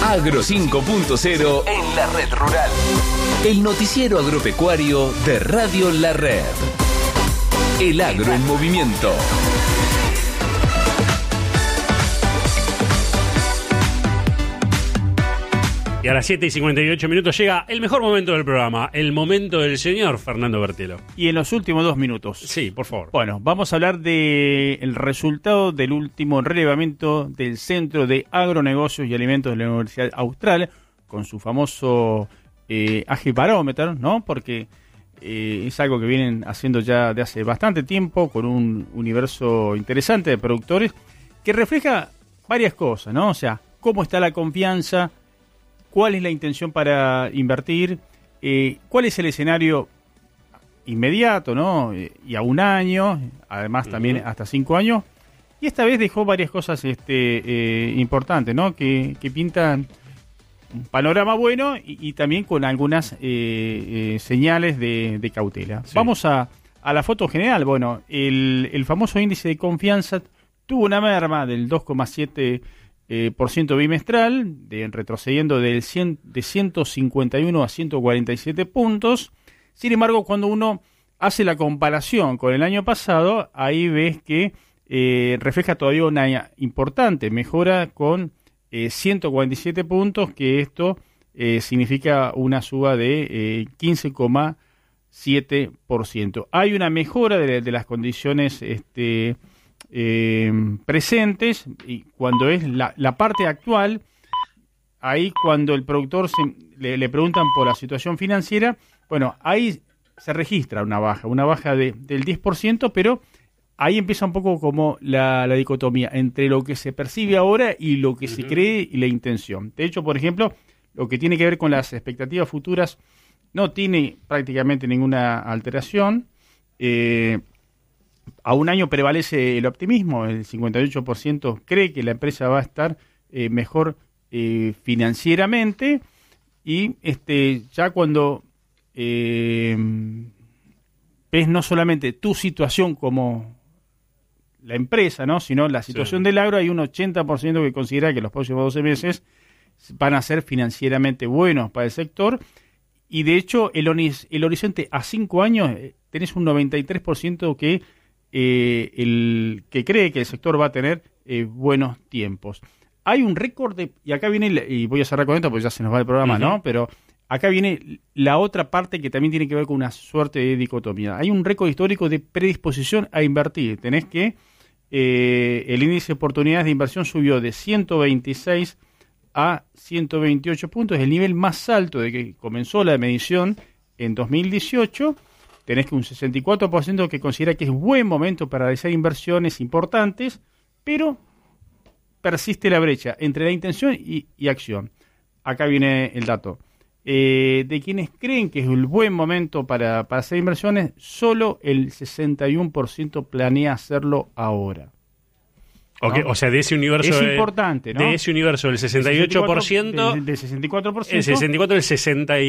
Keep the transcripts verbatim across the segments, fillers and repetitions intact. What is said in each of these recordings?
Agro cinco punto cero en la Red Rural. El noticiero agropecuario de Radio La Red. El agro en movimiento. Y a las siete y cincuenta y ocho minutos llega el mejor momento del programa, el momento del señor Fernando Bertelo. Y en los últimos dos minutos. Sí, por favor. Bueno, vamos a hablar del resultado del último relevamiento del Centro de Agronegocios y Alimentos de la Universidad Austral, con su famoso eh, agibarómetro, ¿no? Porque eh, es algo que vienen haciendo ya de hace bastante tiempo, con un universo interesante de productores, que refleja varias cosas, ¿no? O sea, cómo está la confianza, cuál es la intención para invertir, eh, cuál es el escenario inmediato, ¿no? Eh, y a un año, además uh-huh. también hasta cinco años. Y esta vez dejó varias cosas este, eh, importantes, ¿no? Que, que pintan un panorama bueno y, y también con algunas eh, eh, señales de, de cautela. Sí. Vamos a, a la foto general. Bueno, el, el famoso índice de confianza tuvo una merma del dos coma siete Eh, por ciento bimestral, de, retrocediendo del cien, de ciento cincuenta y uno a ciento cuarenta y siete puntos. Sin embargo, cuando uno hace la comparación con el año pasado, ahí ves que eh, refleja todavía una importante mejora con eh, ciento cuarenta y siete puntos, que esto eh, significa una suba de eh, quince coma siete por ciento. Hay una mejora de, de las condiciones este, Eh, presentes, y cuando es la, la parte actual, ahí cuando el productor se, le, le preguntan por la situación financiera, bueno, ahí se registra una baja, una baja de, del diez por ciento, pero ahí empieza un poco como la, la dicotomía entre lo que se percibe ahora y lo que uh-huh. se cree y la intención. De hecho, por ejemplo, lo que tiene que ver con las expectativas futuras no tiene prácticamente ninguna alteración. eh, A un año prevalece el optimismo, el cincuenta y ocho por ciento cree que la empresa va a estar eh, mejor eh, financieramente, y este ya cuando eh, ves no solamente tu situación como la empresa, ¿no? sino la situación sí. del agro, hay un ochenta por ciento que considera que los próximos doce meses van a ser financieramente buenos para el sector, y de hecho el, el horizonte a cinco años eh, tenés un noventa y tres por ciento que Eh, el que cree que el sector va a tener eh, buenos tiempos. Hay un récord de, y acá viene, y voy a cerrar con esto porque ya se nos va el programa, uh-huh. ¿no? Pero acá viene la otra parte que también tiene que ver con una suerte de dicotomía. Hay un récord histórico de predisposición a invertir. Tenés que eh, el índice de oportunidades de inversión subió de ciento veintiséis a ciento veintiocho puntos, el nivel más alto de que comenzó la medición en dos mil dieciocho. Tenés que un sesenta y cuatro por ciento que considera que es buen momento para realizar inversiones importantes, pero persiste la brecha entre la intención y, y acción. Acá viene el dato. Eh, de quienes creen que es un buen momento para, para hacer inversiones, solo el sesenta y uno por ciento planea hacerlo ahora. Okay, ¿no? O sea, de ese universo... Es de, importante, ¿no? De ese universo, el sesenta y ocho por ciento... Del, del sesenta y cuatro por ciento... El sesenta y cuatro por ciento, el sesenta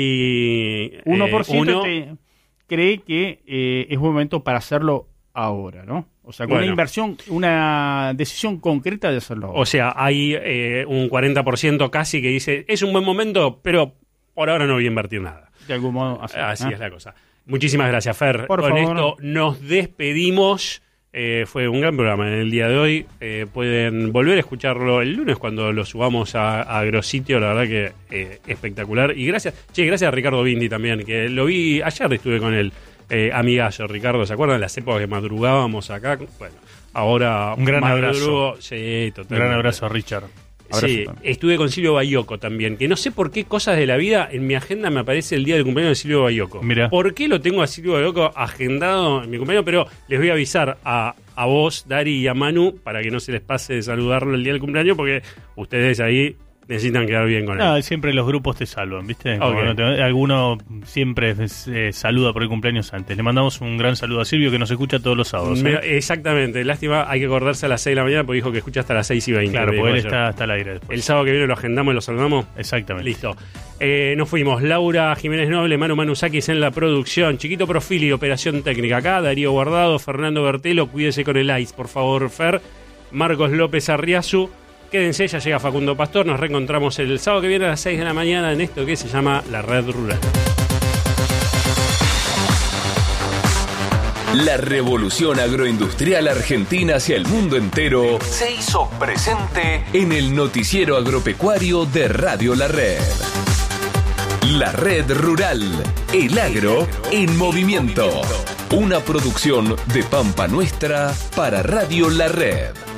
y uno por ciento te, cree que eh, es buen momento para hacerlo ahora, ¿no? O sea, con bueno. una inversión, una decisión concreta de hacerlo ahora. O sea, hay eh, un cuarenta por ciento casi que dice, es un buen momento, pero por ahora no voy a invertir nada. De algún modo así. Así ¿eh? es la cosa. Muchísimas gracias, Fer. Por Con favor, esto no. nos despedimos. Eh, fue un gran programa en el día de hoy. Eh, pueden volver a escucharlo el lunes cuando lo subamos a, a Agrositio. La verdad que eh, espectacular. Y gracias, che, gracias a Ricardo Bindi también, que lo vi ayer, estuve con él. Eh, amigazo, Ricardo, ¿se acuerdan de las épocas que madrugábamos acá? Bueno, ahora un gran madrugo, abrazo. Sí, totalmente. Un gran abrazo a Richard. Abrazo sí, también. Estuve con Silvio Bayoco también, que no sé por qué cosas de la vida en mi agenda me aparece el día del cumpleaños de Silvio Bayoco. Mirá. ¿Por qué lo tengo a Silvio Bayoco agendado en mi cumpleaños? Pero les voy a avisar a, a vos, Dari, y a Manu, para que no se les pase de saludarlo el día del cumpleaños, porque ustedes ahí necesitan quedar bien con él. No, siempre los grupos te salvan, ¿viste? Okay. No te, alguno siempre eh, saluda por el cumpleaños antes. Le mandamos un gran saludo a Silvio, que nos escucha todos los sábados. Me, ¿eh? Exactamente. Lástima, hay que acordarse a las seis de la mañana porque dijo que escucha hasta las seis y veinte. Claro, porque él está hasta el aire después. El sábado que viene lo agendamos y lo saludamos. Exactamente. Listo. Eh, nos fuimos. Laura Jiménez Noble, Manu Manusakis en la producción. Chiquito Profili y operación técnica acá. Darío Guardado, Fernando Bertelo. Cuídese con el ice, por favor, Fer. Marcos López Arriazu. Quédense, ya llega Facundo Pastor. Nos reencontramos el sábado que viene a las seis de la mañana en esto que se llama La Red Rural. La revolución agroindustrial argentina hacia el mundo entero se hizo presente en el noticiero agropecuario de Radio La Red. La Red Rural, el agro en movimiento. Una producción de Pampa Nuestra para Radio La Red.